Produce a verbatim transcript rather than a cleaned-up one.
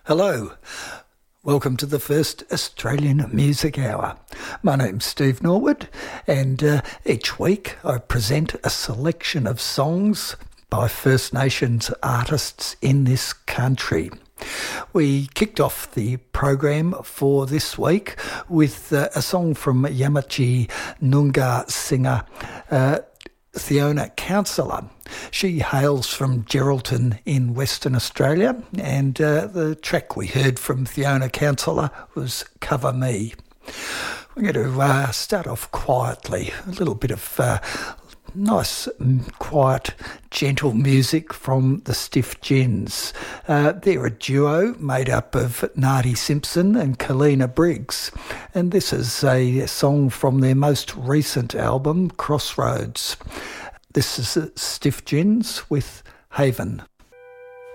Hello, welcome to the first Australian Music Hour. My name's Steve Norwood, and uh, each week I present a selection of songs by First Nations artists in this country. We kicked off the program for this week with uh, a song from Yamatji Noongar singer uh, Fiona Counsellor. She hails from Geraldton in Western Australia, and uh, the track we heard from Fiona Counsellor was Cover Me. We're going to uh, start off quietly, a little bit of uh, nice, quiet, gentle music from the Stiff Gins. Uh, they're a duo made up of Nardi Simpson and Kalina Briggs, and this is a song from their most recent album, Crossroads. This is Stiff Gins with Haven.